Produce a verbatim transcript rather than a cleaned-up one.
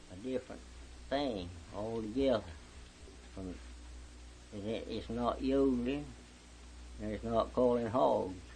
a different thing altogether. From it, it's not yodeling, and it's not calling hogs.